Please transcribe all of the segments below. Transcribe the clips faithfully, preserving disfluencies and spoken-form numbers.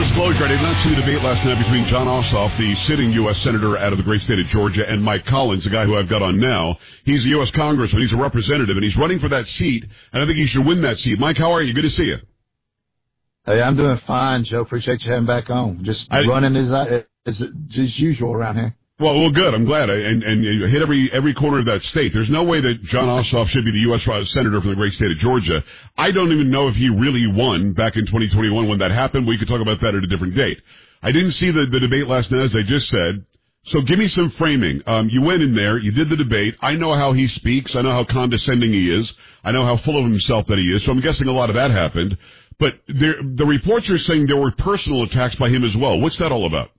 disclosure, I did not see the debate last night between Jon Ossoff, the sitting U S Senator out of the great state of Georgia, and Mike Collins, the guy who I've got on now. He's a U S Congressman. He's a representative, and he's running for that seat, and I think he should win that seat. Mike, how are you? Good to see you. Hey, I'm doing fine, Joe. Appreciate you having back on. Just I, running as, I, as as usual around here. Well, well, good. I'm glad. And and you hit every every corner of that state. There's no way that Jon Ossoff should be the U S Senator from the great state of Georgia. I don't even know if he really won back in twenty twenty-one when that happened. We could talk about that at a different date. I didn't see the, the debate last night, as I just said. So give me some framing. Um, you went in there. You did the debate. I know how he speaks. I know how condescending he is. I know how full of himself that he is. So I'm guessing a lot of that happened. But there, the reports are saying there were personal attacks by him as well. What's that all about?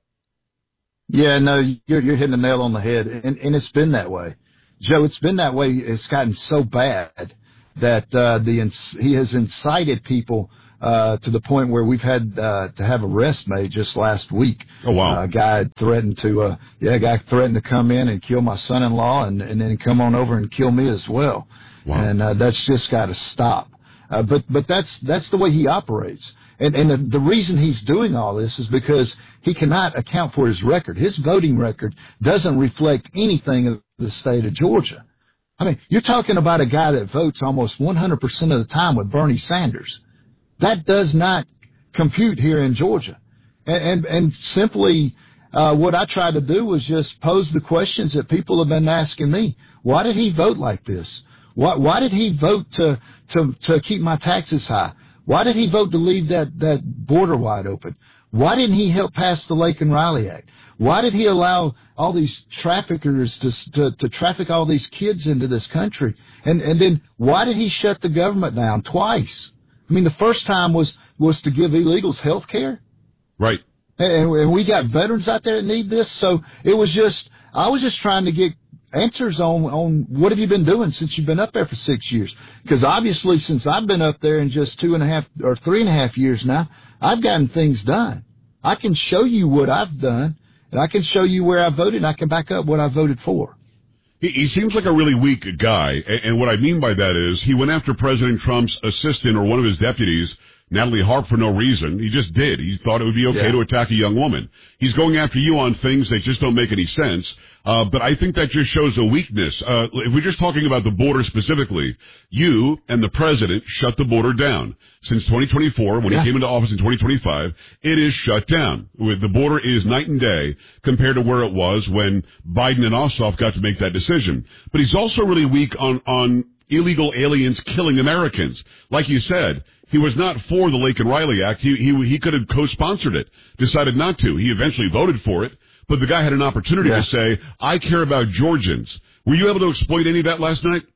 Yeah, no, you're, you're hitting the nail on the head, and, and it's been that way. Joe, it's been that way. It's gotten so bad that uh, the he has incited people uh, to the point where we've had uh, to have arrests made just last week. Oh, wow. Uh, a guy threatened to, uh, yeah, a guy threatened to come in and kill my son-in-law and, and then come on over and kill me as well. Wow. And uh, that's just got to stop. Uh, but but that's that's the way he operates. And, and the, the reason he's doing all this is because he cannot account for his record. His voting record doesn't reflect anything of the state of Georgia. I mean, you're talking about a guy that votes almost one hundred percent of the time with Bernie Sanders. That does not compute here in Georgia. And, and, and simply uh, what I tried to do was just pose the questions that people have been asking me. Why did he vote like this? Why, why did he vote to, to, to keep my taxes high? Why did he vote to leave that, that border wide open? Why didn't he help pass the Laken Riley Act? Why did he allow all these traffickers to, to, to traffic all these kids into this country? And, and then why did he shut the government down twice? I mean, the first time was, was to give illegals health care. Right. And, and we got veterans out there that need this. So it was just, I was just trying to get answers on, on what have you been doing since you've been up there for six years? Because obviously since I've been up there in just two and a half or three and a half years now, I've gotten things done. I can show you what I've done, and I can show you where I voted, and I can back up what I voted for. He, he seems like a really weak guy, and, and what I mean by that is he went after President Trump's assistant or one of his deputies, Natalie Harp, for no reason. He just did. He thought it would be okay yeah. to attack a young woman. He's going after you on things that just don't make any sense. Uh, but I think that just shows a weakness. Uh, if we're just talking about the border specifically, you and the president shut the border down. Since twenty twenty-four, when yeah. he came into office in twenty twenty-five, it is shut down. The border is night and day compared to where it was when Biden and Ossoff got to make that decision. But he's also really weak on, on illegal aliens killing Americans. Like you said, he was not for the Laken Riley Act. He, he, he could have co-sponsored it, decided not to. He eventually voted for it. But the guy had an opportunity yeah. to say, I care about Georgians. Were you able to exploit any of that last night?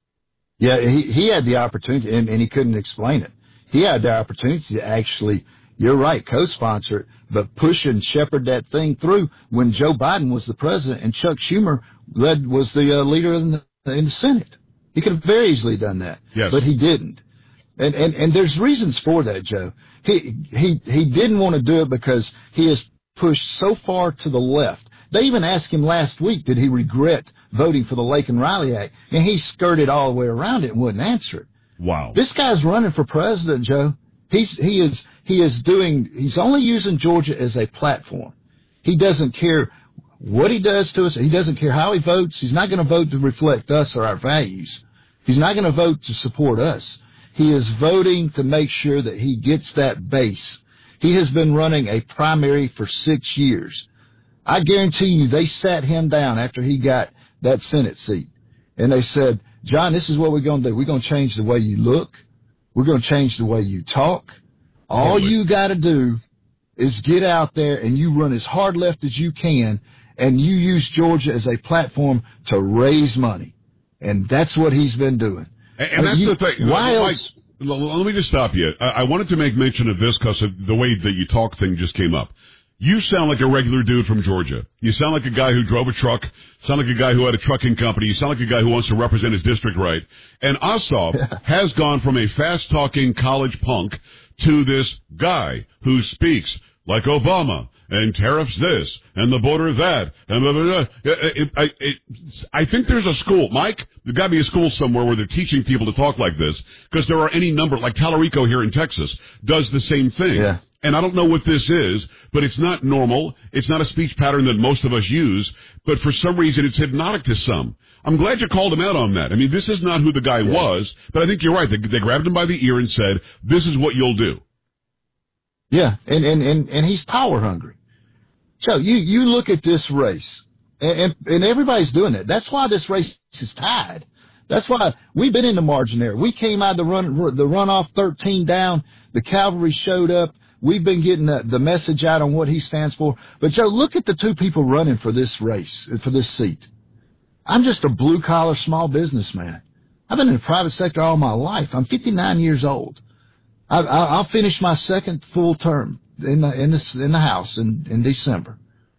Yeah, he, he had the opportunity, and, and he couldn't explain it. He had the opportunity to actually, you're right, co-sponsor it, but push and shepherd that thing through when Joe Biden was the president and Chuck Schumer led was the uh, leader in the, in the Senate. He could have very easily done that, yes. but he didn't. And, and, and there's reasons for that, Joe. He, he, he didn't want to do it because he is pushed so far to the left. They even asked him last week, did he regret voting for the Laken Riley Act? And he skirted all the way around it and wouldn't answer it. Wow. This guy's running for president, Joe. He's, he is, he is doing, he's only using Georgia as a platform. He doesn't care what he does to us. He doesn't care how he votes. He's not going to vote to reflect us or our values. He's not going to vote to support us. He is voting to make sure that he gets that base. He has been running a primary for six years. I guarantee you they sat him down after he got that Senate seat. And they said, John, this is what we're going to do. We're going to change the way you look. We're going to change the way you talk. All Totally. you got to do is get out there and you run as hard left as you can, and you use Georgia as a platform to raise money. And that's what he's been doing. And, and that's you, the thing. Why Mike, else? Let me just stop you. I, I wanted to make mention of this because of the way that you talk thing just came up. You sound like a regular dude from Georgia. You sound like a guy who drove a truck. Sound like a guy who had a trucking company. You sound like a guy who wants to represent his district right. And Ossoff Yeah. has gone from a fast-talking college punk to this guy who speaks like Obama and tariffs this and the border that and blah, blah, blah. It, it, I, it, I think there's a school, Mike, there's got to be a school somewhere where they're teaching people to talk like this, because there are any number, like Tallarico here in Texas does the same thing. Yeah. And I don't know what this is, but it's not normal. It's not a speech pattern that most of us use, but for some reason it's hypnotic to some. I'm glad you called him out on that. I mean, this is not who the guy yeah. was, but I think you're right. They, they grabbed him by the ear and said, this is what you'll do. Yeah, and, and, and, and he's power hungry. So you, you look at this race, and, and, and everybody's doing it. That's why this race is tied. That's why we've been in the margin there. We came out the run, the runoff thirteen down. The cavalry showed up. We've been getting the, the message out on what he stands for. But, Joe, look at the two people running for this race, for this seat. I'm just a blue-collar small businessman. I've been in the private sector all my life. I'm fifty-nine years old. I, I, I'll finish my second full term in the, in the, in the House in, in December.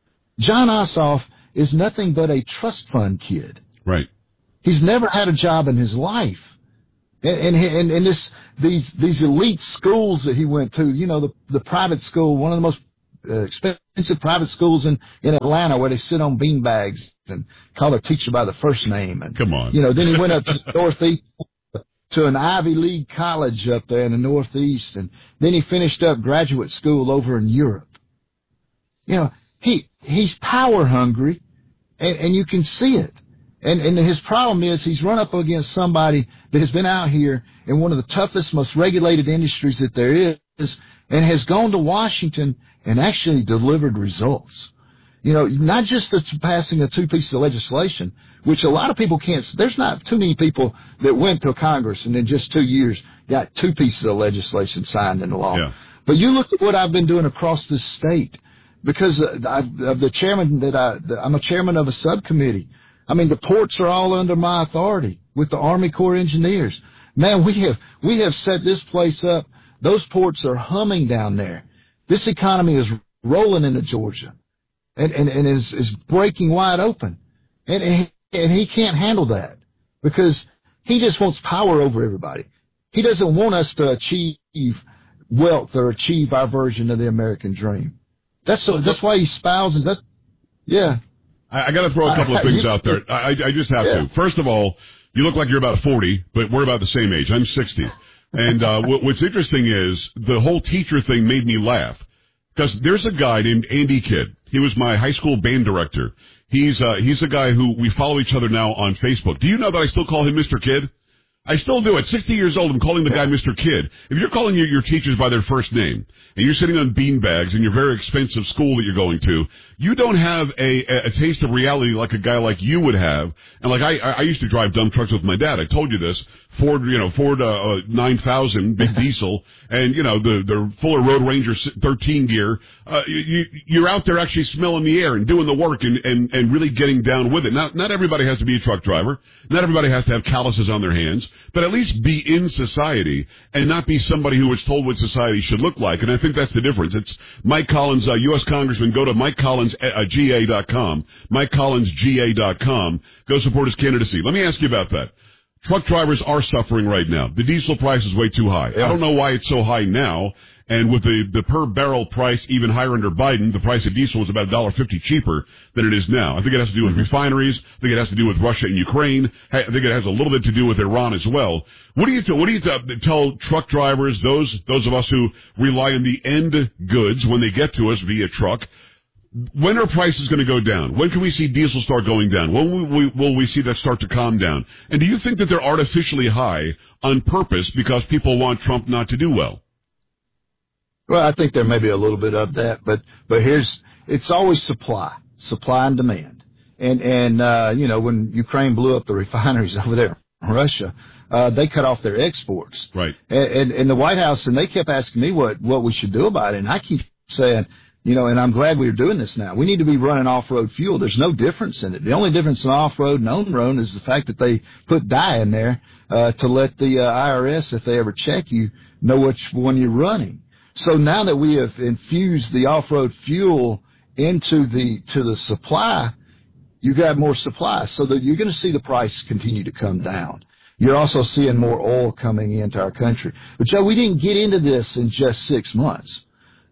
Jon Ossoff is nothing but a trust fund kid. Right. He's never had a job in his life. And, and, and this, these, these elite schools that he went to, you know, the, the private school, one of the most uh, expensive private schools in, in Atlanta, where they sit on beanbags and call their teacher by the first name. And, come on. You know, then he went up to the Northeast, to an Ivy League college up there in the Northeast. And then he finished up graduate school over in Europe. You know, he, he's power hungry, and, and you can see it. And, and his problem is he's run up against somebody that has been out here in one of the toughest, most regulated industries that there is, and has gone to Washington and actually delivered results. You know, not just the passing of two pieces of legislation, which a lot of people can't. There's not too many people that went to Congress and in just two years got two pieces of legislation signed into law. Yeah. But you look at what I've been doing across this state, because of the chairman that I, I'm a chairman of a subcommittee. I mean, the ports are all under my authority with the Army Corps engineers. Man, we have we have set this place up. Those ports are humming down there. This economy is rolling into Georgia, and and, and is is breaking wide open, and and, and he can't handle that because he just wants power over everybody. He doesn't want us to achieve wealth or achieve our version of the American dream. That's so, that's why he spouses. That's yeah. I, I got to throw a couple of things out there. I, I just have yeah. to. First of all, you look like you're about forty, but we're about the same age. I'm sixty. And uh, what, what's interesting is the whole teacher thing made me laugh, because there's a guy named Andy Kidd. He was my high school band director. He's uh, he's a guy who we follow each other now on Facebook. Do you know that I still call him Mister Kidd? I still do. At sixty years old, I'm calling the guy Mister Kidd. If you're calling your, your teachers by their first name, and you're sitting on beanbags in your very expensive school that you're going to, you don't have a, a, a taste of reality like a guy like you would have. And like I, I used to drive dump trucks with my dad. I told you this. Ford, you know, Ford uh, nine thousand, big diesel, and, you know, the, the Fuller Road Ranger thirteen gear. Uh, you, you're out there actually smelling the air and doing the work and, and, and really getting down with it. Not, not everybody has to be a truck driver. Not everybody has to have calluses on their hands, but at least be in society and not be somebody who was told what society should look like. And I think that's the difference. It's Mike Collins, uh, U S Congressman. Go to Mike Collins G A dot com. Mike Collins G A dot com. Go support his candidacy. Let me ask you about that. Truck drivers are suffering right now. The diesel price is way too high. Yeah. I don't know why it's so high now. And with the, the per barrel price even higher under Biden, the price of diesel was about one dollar fifty cheaper than it is now. I think it has to do with mm-hmm. refineries. I think it has to do with Russia and Ukraine. I think it has a little bit to do with Iran as well. What do you th- what do you th- tell truck drivers, those those of us who rely on the end goods when they get to us via truck? When are prices going to go down? When can we see diesel start going down? When will we, will we see that start to calm down? And do you think that they're artificially high on purpose because people want Trump not to do well? Well, I think there may be a little bit of that, but but here's it's always supply, supply and demand. And and uh, you know, when Ukraine blew up the refineries over there in Russia, uh, they cut off their exports. Right. And, and, and the White House, and they kept asking me what what we should do about it, and I keep saying, you know, and I'm glad we're doing this now. We need to be running off-road fuel. There's no difference in it. The only difference in off-road and on-road is the fact that they put dye in there uh, to let the uh, I R S, if they ever check you, know which one you're running. So now that we have infused the off-road fuel into the to the supply, you got more supply, so that you're going to see the price continue to come down. You're also seeing more oil coming into our country. But, Joe, we didn't get into this in just six months.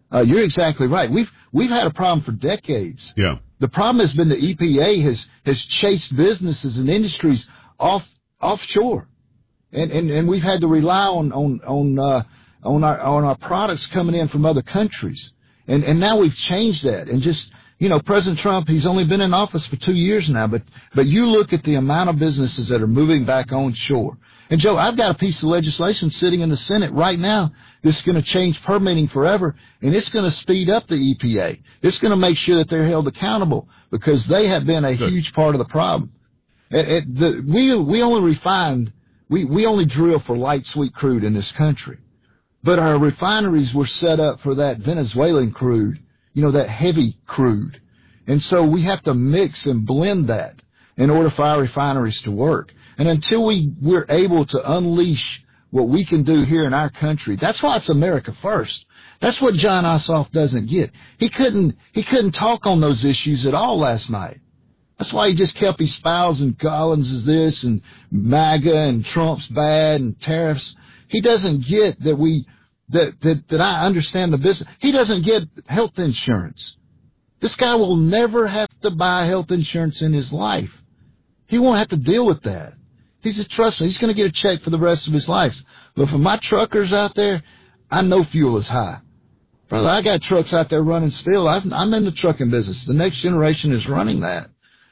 Uh, you're exactly right. We've we've had a problem for decades. Yeah. The problem has been the E P A has has chased businesses and industries off offshore, and and, and we've had to rely on on on uh, on our on our products coming in from other countries, and and now we've changed that. And just you know, President Trump, he's only been in office for two years now, but but you look at the amount of businesses that are moving back onshore. And Joe, I've got a piece of legislation sitting in the Senate right now that's going to change permitting forever, and it's going to speed up the E P A. It's going to make sure that they're held accountable because they have been a Good. huge part of the problem. It, it, the, we we only refined, we, we only drill for light sweet crude in this country. But our refineries were set up for that Venezuelan crude, you know, that heavy crude. And so we have to mix and blend that in order for our refineries to work. And until we, we're able to unleash what we can do here in our country, that's why it's America first. That's what Jon Ossoff doesn't get. He couldn't, he couldn't talk on those issues at all last night. That's why he just kept espousing Collins is this and MAGA and Trump's bad and tariffs. He doesn't get that we, that, that, that I understand the business. He doesn't get health insurance. This guy will never have to buy health insurance in his life. He won't have to deal with that. He's a trust me. He's going to get a check for the rest of his life. But for my truckers out there, I know fuel is high. Brother, I got trucks out there running still. I've, I'm in the trucking business. The next generation is running that.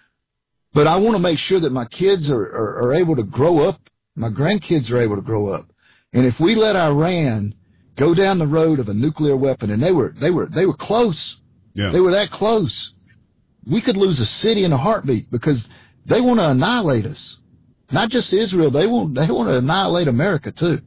But I want to make sure that my kids are, are, are able to grow up. My grandkids are able to grow up. And if we let Iran go down the road of a nuclear weapon, and they were, they were, they were close. Yeah. They were that close. We could lose a city in a heartbeat because they want to annihilate us. Not just Israel. They want, they want to annihilate America too.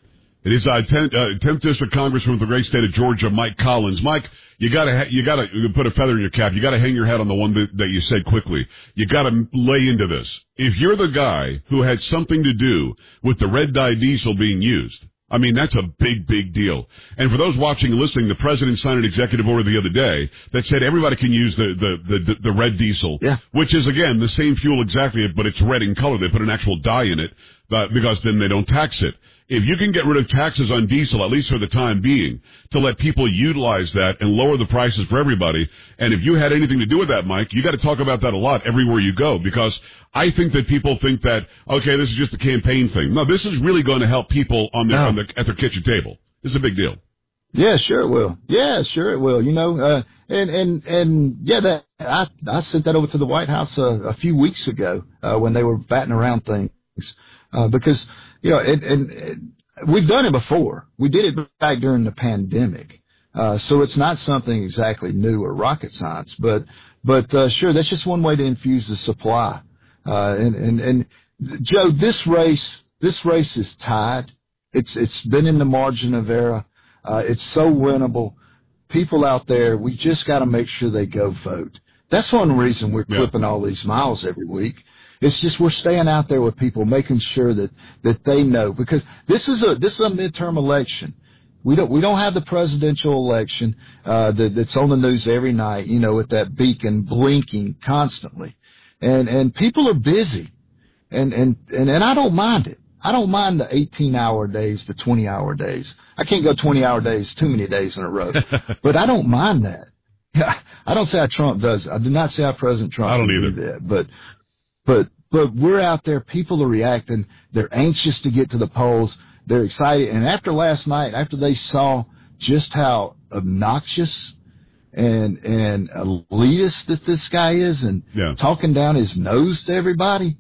It is uh, tenth, uh, tenth District Congressman of the great state of Georgia, Mike Collins. Mike, you gotta, ha- you gotta put a feather in your cap. You gotta hang your hat on the one that, that you said quickly. You gotta lay into this. If you're the guy who had something to do with the red dye diesel being used, I mean, that's a big, big deal. And for those watching and listening, the president signed an executive order the other day that said everybody can use the, the, the, the red diesel, yeah. which is, again, the same fuel exactly, but it's red in color. They put an actual dye in it, but, because then they don't tax it. If you can get rid of taxes on diesel, at least for the time being, to let people utilize that and lower the prices for everybody, and if you had anything to do with that, Mike, you got to talk about that a lot everywhere you go, because I think that people think that, okay, this is just a campaign thing. No, this is really going to help people on their, no. on the, at their kitchen table. This is a big deal. Yeah, sure it will. Yeah, sure it will. You know, uh, and, and, and yeah, that, I, I sent that over to the White House a, a few weeks ago, uh, when they were batting around things, uh, because, you know, and, and, and we've done it before. We did it back during the pandemic. Uh, so it's not something exactly new or rocket science, but, but, uh, sure, that's just one way to infuse the supply. Uh, and, and, and Joe, this race, this race is tied. It's, it's been in the margin of error. Uh, it's so winnable. People out there, we just got to make sure they go vote. That's one reason we're clipping yeah. all these miles every week. It's just we're staying out there with people, making sure that, that they know, because this is a this is a midterm election. We don't we don't have the presidential election uh, that, that's on the news every night, you know, with that beacon blinking constantly, and and people are busy, and and and, and I don't mind it. I don't mind the eighteen hour days, the twenty hour days. I can't go twenty hour days too many days in a row, but I don't mind that. I don't say how Trump does. I do not say how President Trump I don't either. do that, but. But, but we're out there. People are reacting. They're anxious to get to the polls. They're excited. And after last night, after they saw just how obnoxious and, and elitist that this guy is and yeah. talking down his nose to everybody.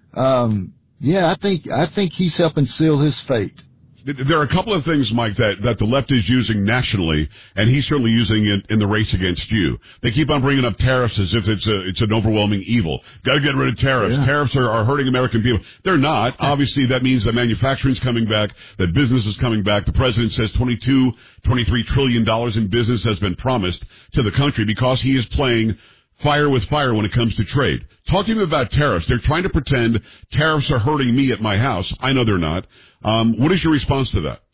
Um, yeah, I think, I think he's helping seal his fate. There are a couple of things, Mike, that, that the left is using nationally, and he's certainly using it in the race against you. They keep on bringing up tariffs as if it's a, it's an overwhelming evil. Got to get rid of tariffs. Yeah. Tariffs are, are hurting American people. They're not. Obviously, that means that manufacturing's coming back, that business is coming back. The president says twenty-two, twenty-three trillion dollars in business has been promised to the country because he is playing fire with fire when it comes to trade. Talk to me about tariffs. They're trying to pretend tariffs are hurting me at my house. I know they're not. Um, what is your response to that?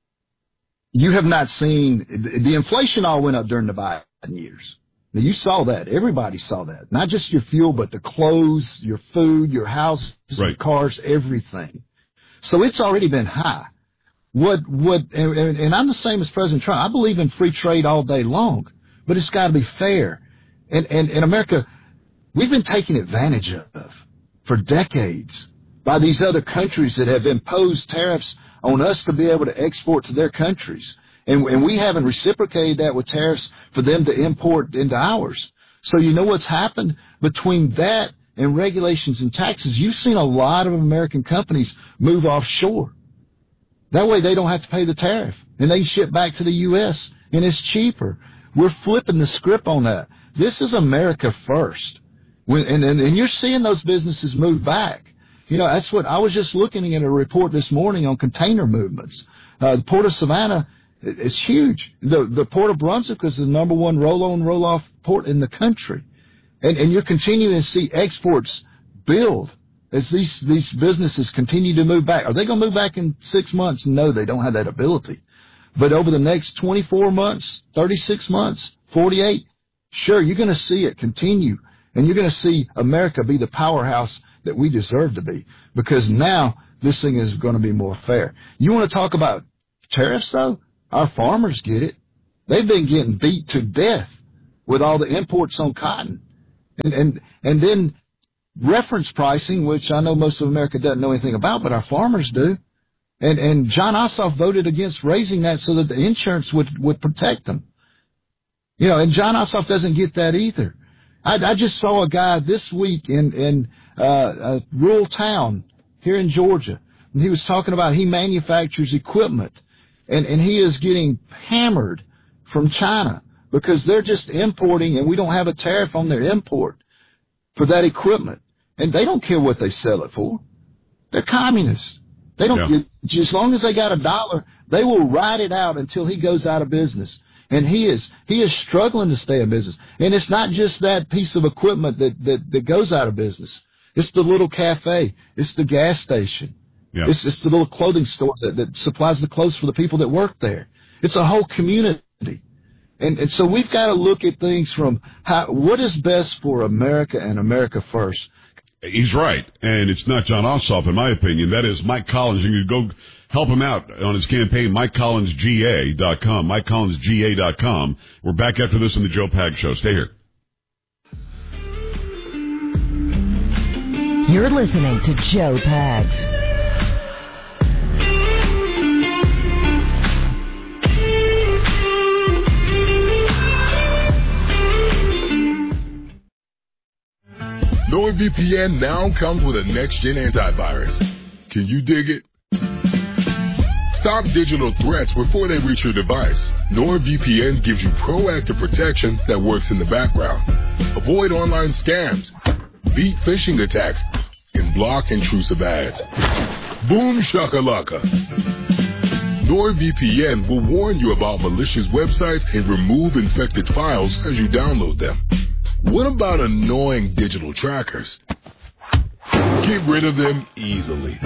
You have not seen the inflation all went up during the Biden years. Now, you saw that. Everybody saw that. Not just your fuel, but the clothes, your food, your houses, right. your cars, everything. So it's already been high. what, what, and, and I'm the same as President Trump. I believe in free trade all day long, but it's got to be fair. And, and, and America, we've been taken advantage of for decades by these other countries that have imposed tariffs on us to be able to export to their countries. And, and we haven't reciprocated that with tariffs for them to import into ours. So you know what's happened between that and regulations and taxes? You've seen a lot of American companies move offshore. That way they don't have to pay the tariff, and they ship back to the U S, and it's cheaper. We're flipping the script on that. This is America first. When, and, and, and you're seeing those businesses move back. You know, that's what I was just looking at a report this morning on container movements. Uh, the Port of Savannah, it's huge. The, the Port of Brunswick is the number one roll-on, roll-off port in the country. And, and you're continuing to see exports build as these, these businesses continue to move back. Are they going to move back in six months? No, they don't have that ability. But over the next twenty-four months, thirty-six months, forty-eight, sure, you're going to see it continue. And you're going to see America be the powerhouse that we deserve to be. Because now this thing is going to be more fair. You want to talk about tariffs, though? Our farmers get it. They've been getting beat to death with all the imports on cotton. And, and, and then reference pricing, which I know most of America doesn't know anything about, but our farmers do. And, and John Ossoff voted against raising that so that the insurance would, would protect them. You know, and John Ossoff doesn't get that either. I, I just saw a guy this week in, in uh, a rural town here in Georgia, and he was talking about he manufactures equipment, and, and he is getting hammered from China because they're just importing, and we don't have a tariff on their import for that equipment. And they don't care what they sell it for. They're communists. They don't, yeah. As long as they got a dollar, they will ride it out until he goes out of business. And he is, he is struggling to stay in business. And it's not just that piece of equipment that, that, that goes out of business. It's the little cafe. It's the gas station. Yeah. It's, it's the little clothing store that, that supplies the clothes for the people that work there. It's a whole community. And, and so we've got to look at things from how, what is best for America and America first. He's right, and it's not John Ossoff, in my opinion. That is Mike Collins. You can go help him out on his campaign, Mike Collins G A dot com, Mike Collins G A dot com. We're back after this on the Joe Pags Show. Stay here. You're listening to Joe Pags. NordVPN now comes with a next-gen antivirus. Can you dig it? Stop digital threats before they reach your device. NordVPN gives you proactive protection that works in the background. Avoid online scams, beat phishing attacks, and block intrusive ads. Boom shakalaka. NordVPN will warn you about malicious websites and remove infected files as you download them. What about annoying digital trackers? Get rid of them easily.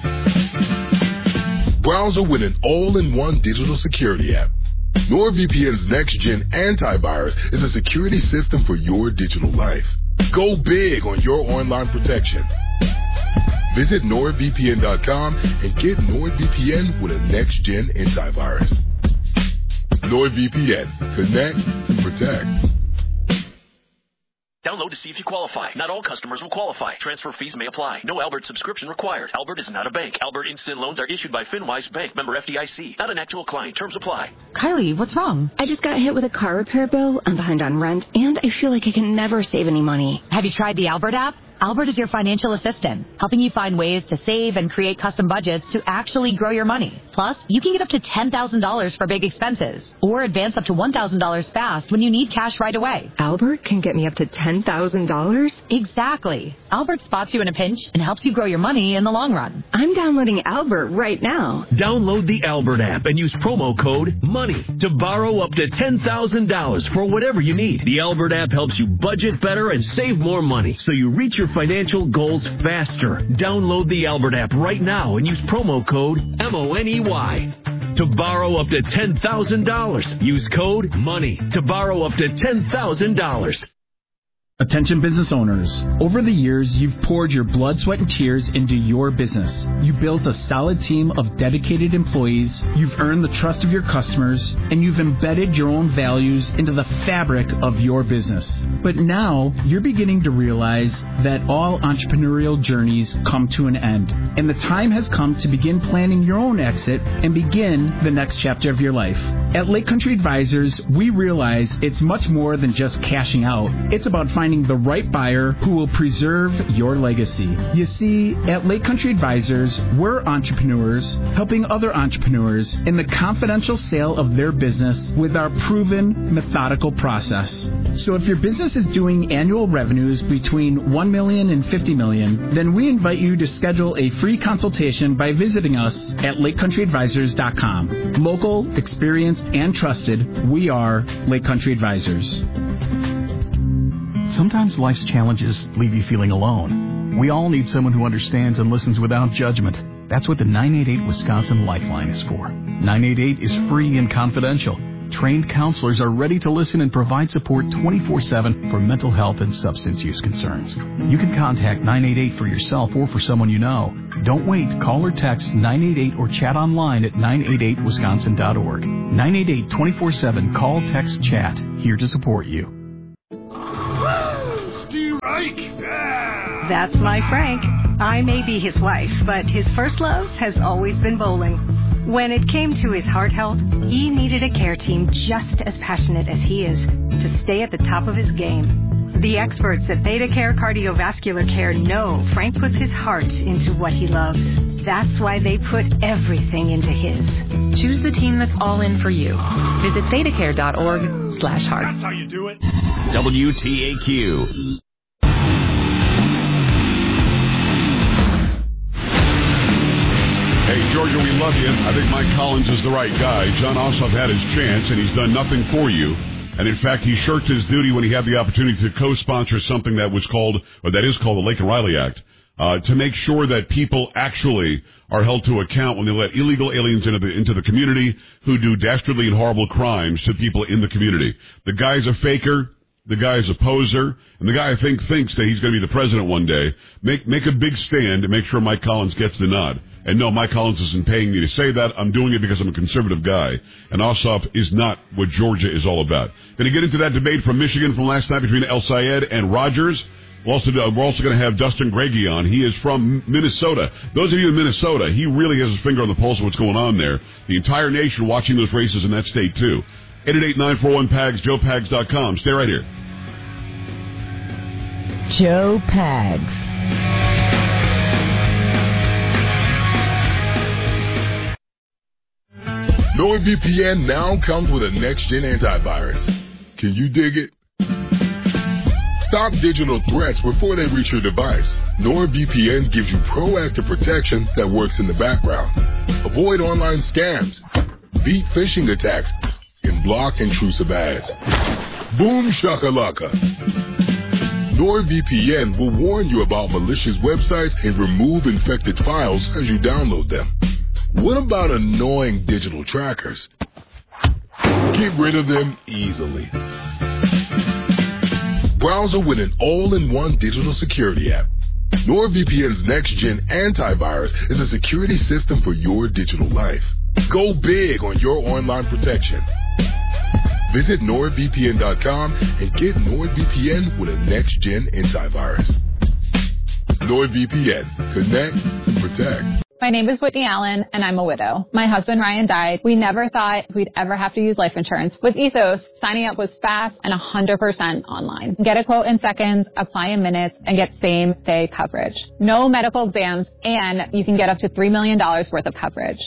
Browser with an all-in-one digital security app. NordVPN's next-gen antivirus is a security system for your digital life. Go big on your online protection. Visit Nord V P N dot com and get NordVPN with a next-gen antivirus. NordVPN. Connect and protect. Download to see if you qualify. Not all customers will qualify. Transfer fees may apply. No Albert subscription required. Albert is not a bank. Albert Instant Loans are issued by FinWise Bank, member F D I C. Not an actual client. Terms apply. Kylie, what's wrong? I just got hit with a car repair bill. I'm behind on rent, and I feel like I can never save any money. Have you tried the Albert app? Albert is your financial assistant, helping you find ways to save and create custom budgets to actually grow your money. Plus, you can get up to ten thousand dollars for big expenses, or advance up to one thousand dollars fast when you need cash right away. Albert can get me up to ten thousand dollars? Exactly. Albert spots you in a pinch and helps you grow your money in the long run. I'm downloading Albert right now. Download the Albert app and use promo code MONEY to borrow up to ten thousand dollars for whatever you need. The Albert app helps you budget better and save more money, so you reach your financial goals faster. Download the Albert app right now and use promo code M O N E Y to borrow up to ten thousand dollars. Use code MONEY to borrow up to ten thousand dollars. Attention business owners. Over the years, you've poured your blood, sweat, and tears into your business. You built a solid team of dedicated employees, you've earned the trust of your customers, and you've embedded your own values into the fabric of your business. But now, you're beginning to realize that all entrepreneurial journeys come to an end, and the time has come to begin planning your own exit and begin the next chapter of your life. At Lake Country Advisors, we realize it's much more than just cashing out. It's about finding the right buyer who will preserve your legacy. You see, at Lake Country Advisors, we're entrepreneurs helping other entrepreneurs in the confidential sale of their business with our proven methodical process. So if your business is doing annual revenues between one million dollars and fifty million dollars, then we invite you to schedule a free consultation by visiting us at lake country advisors dot com. Local, experienced, and trusted, we are Lake Country Advisors. Sometimes life's challenges leave you feeling alone. We all need someone who understands and listens without judgment. That's what the nine eight eight Wisconsin Lifeline is for. nine eight eight is free and confidential. Trained counselors are ready to listen and provide support twenty-four seven for mental health and substance use concerns. You can contact nine eight eight for yourself or for someone you know. Don't wait. Call or text nine eight eight or chat online at nine eight eight wisconsin dot org. nine eight eight, twenty-four seven, call, text, chat. Here to support you. That's my Frank. I may be his wife, but his first love has always been bowling. When it came to his heart health, he needed a care team just as passionate as he is to stay at the top of his game. The experts at ThedaCare Cardiovascular Care know Frank puts his heart into what he loves. That's why they put everything into his. Choose the team that's all in for you. Visit thedacare dot org slash heart. That's how you do it. W T A Q. Hey, Georgia, we love you. I think Mike Collins is the right guy. John Ossoff had his chance, and he's done nothing for you. And, in fact, he shirked his duty when he had the opportunity to co-sponsor something that was called, or that is called the Lake and Riley Act, uh, to make sure that people actually are held to account when they let illegal aliens into the, into the community who do dastardly and horrible crimes to people in the community. The guy's a faker. The guy is a poser, and the guy I think thinks that he's going to be the president one day. Make make a big stand to make sure Mike Collins gets the nod. And no, Mike Collins isn't paying me to say that. I'm doing it because I'm a conservative guy. And Ossoff is not what Georgia is all about. Going to get into that debate from Michigan from last night between El Sayed and Rogers. We're also, we're also going to have Dustin Greggy on. He is from Minnesota. Those of you in Minnesota, he really has his finger on the pulse of what's going on there. The entire nation watching those races in that state, too. eight eight eight, nine four one, P A G S, joe pags dot com. Stay right here. Joe Pags. NordVPN now comes with a next-gen antivirus. Can you dig it? Stop digital threats before they reach your device. NordVPN gives you proactive protection that works in the background. Avoid online scams, beat phishing attacks, and block intrusive ads. Boom shakalaka. NordVPN will warn you about malicious websites and remove infected files as you download them. What about annoying digital trackers? Get rid of them easily. Browser with an all-in-one digital security app. NordVPN's next-gen antivirus is a security system for your digital life. Go big on your online protection. Visit nord V P N dot com and get NordVPN with a next-gen antivirus. NordVPN. Connect, protect. My name is Whitney Allen, and I'm a widow. My husband, Ryan, died. We never thought we'd ever have to use life insurance. With Ethos, signing up was fast and one hundred percent online. Get a quote in seconds, apply in minutes, and get same-day coverage. No medical exams, and you can get up to three million dollars worth of coverage.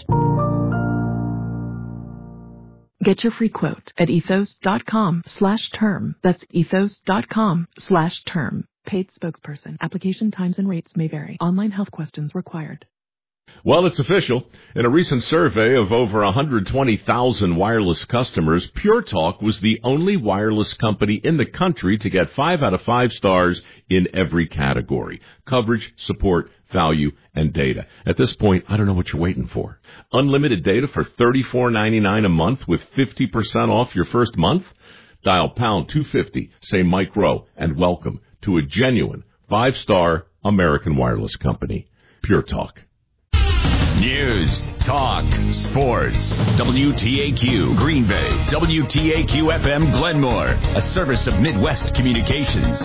Get your free quote at ethos dot com slash term. That's ethos dot com slash term. Paid spokesperson. Application times and rates may vary. Online health questions required. Well, it's official. In a recent survey of over one hundred twenty thousand wireless customers, Pure Talk was the only wireless company in the country to get five out of five stars in every category: coverage, support, value, and data. At this point, I don't know what you're waiting for. Unlimited data for thirty-four ninety-nine a month with fifty percent off your first month? Dial pound two fifty, say Mike Rowe, and welcome to a genuine five-star American wireless company. Pure Talk. News, talk, sports. W T A Q Green Bay. W T A Q F M Glenmore. A service of Midwest Communications.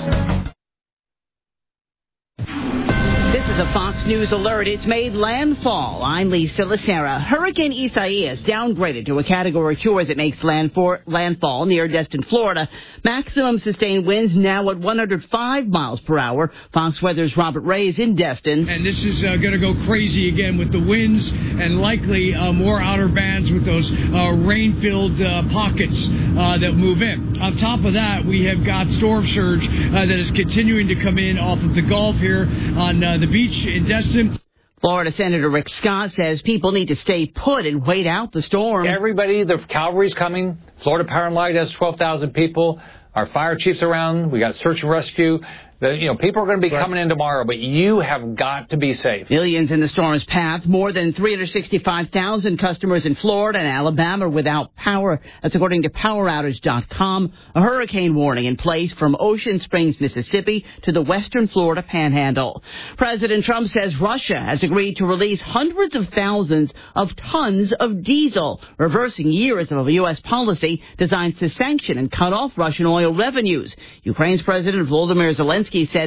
This is a Fox News alert. It's made landfall. I'm Lisa Lacera. Hurricane Isaias downgraded to a Category two as it makes landfall, landfall near Destin, Florida. Maximum sustained winds now at one hundred five miles per hour. Fox Weather's Robert Ray is in Destin. And this is uh, going to go crazy again with the winds and likely uh, more outer bands with those uh, rain-filled uh, pockets uh, that move in. On top of that, we have got storm surge uh, that is continuing to come in off of the Gulf here on uh, the beach in Destin. Florida Senator Rick Scott says people need to stay put and wait out the storm. Everybody, the cavalry's coming. Florida Power and Light has twelve thousand people. Our fire chief's around. We got search and rescue. The, you know, people are going to be coming in tomorrow, but you have got to be safe. Millions in the storm's path. More than three hundred sixty-five thousand customers in Florida and Alabama without power. That's according to power outage dot com. A hurricane warning in place from Ocean Springs, Mississippi to the western Florida panhandle. President Trump says Russia has agreed to release hundreds of thousands of tons of diesel, reversing years of a U S policy designed to sanction and cut off Russian oil revenues. Ukraine's President Volodymyr Zelensky said